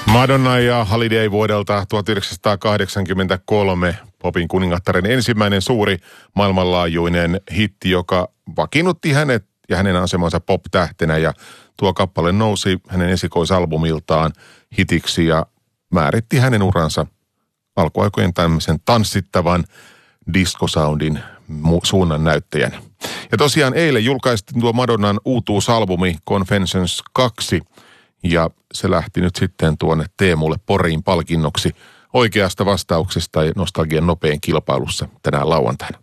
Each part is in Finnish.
Madonna ja Holiday vuodelta 1983, popin kuningattaren ensimmäinen suuri maailmanlaajuinen hitti, joka vakiinnutti hänet ja hänen asemansa pop-tähtenä. Ja tuo kappale nousi hänen esikoisalbumiltaan hitiksi ja määritti hänen uransa alkuaikojen tämmöisen tanssittavan disco-soundin suunnan näyttäjänä. Ja tosiaan eilen julkaistiin tuo Madonnan uutuusalbumi Confessions 2. Ja se lähti nyt sitten tuonne Teemulle Poriin palkinnoksi oikeasta vastauksesta ja nostalgian nopein kilpailussa tänään lauantaina.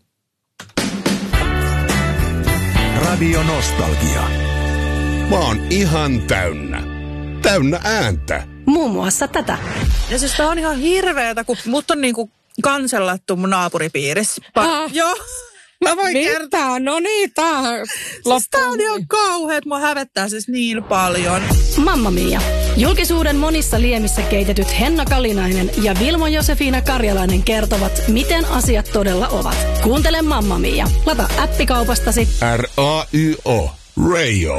Radio Nostalgia. Mä oon ihan täynnä. Täynnä ääntä. Muun muassa tätä. Ja siis tää on ihan hirveetä, kun mut on niinku kansellattu mun naapuripiirissä. Joo. Mä voin kertoa. No niin, tää siis tää on ihan kauheet. Mua hävettää siis niin paljon. Mamma Mia. Julkisuuden monissa liemissä keitetyt Henna Kalinainen ja Vilmo Josefina Karjalainen kertovat, miten asiat todella ovat. Kuuntele Mamma Mia. Lata appikaupastasi. R-A-Y-O. Radio.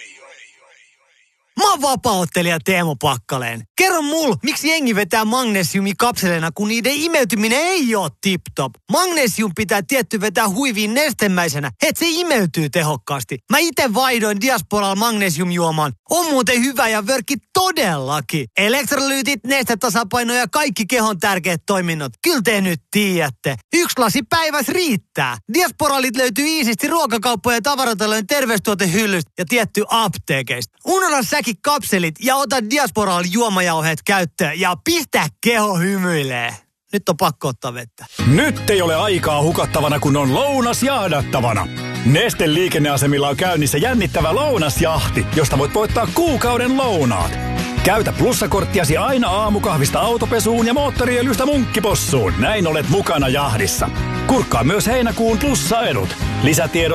Mä oon vapaa-ottelija Teemu Pakkaleen. Kerro mulle, miksi jengi vetää magnesiumikapseleina, kun niiden imeytyminen ei oo tip-top. Magnesium pitää tietty vetää huiviin nestemäisenä, et se imeytyy tehokkaasti. Mä ite vaihdoin Diasporalla magnesiumjuomaan. On muuten hyvä ja vörkki todellakin. Elektrolyytit, nestetasapaino ja kaikki kehon tärkeät toiminnot. Kyllä te nyt tiedätte. 1 lasi päivässä riittää. Diasporalit löytyy iisisti ruokakauppojen ja tavaratalojen terveystuotehyllystä ja tietty apteekeista. Unohda säkin kapselit ja ota Diasporal juomajauheet käyttöön ja pistä keho hymyilee. Nyt on pakko ottaa vettä. Nyt ei ole aikaa hukattavana, kun on lounas jahdattavana. Nesteen liikenneasemilla on käynnissä jännittävä lounasjahti, josta voit voittaa kuukauden lounaat. Käytä plussakorttiasi aina aamukahvista autopesuun ja moottoriöljystä munkkipossuun. Näin olet mukana jahdissa. Kurkkaa myös heinäkuun plussaedut. Lisätiedot